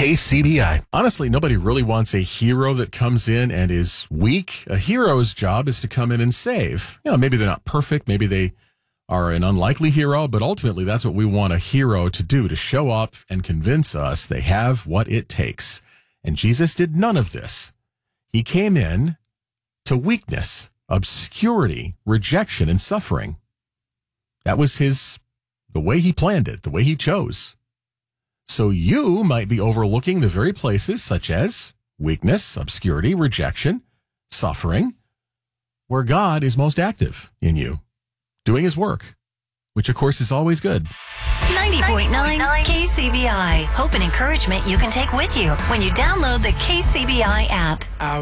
KCBI. Honestly, nobody really wants a hero that comes in and is weak. A hero's job is to come in and save. Maybe they're not perfect. Maybe they are an unlikely hero, but ultimately that's what we want a hero to do, to show up and convince us they have what it takes. And Jesus did none of this. He came in to weakness, obscurity, rejection, and suffering. That was the way he planned it, the way he chose. So you might be overlooking the very places such as weakness, obscurity, rejection, suffering, where God is most active in you, doing his work, which of course is always good. 90.9 KCBI. Hope and encouragement you can take with you when you download the KCBI app.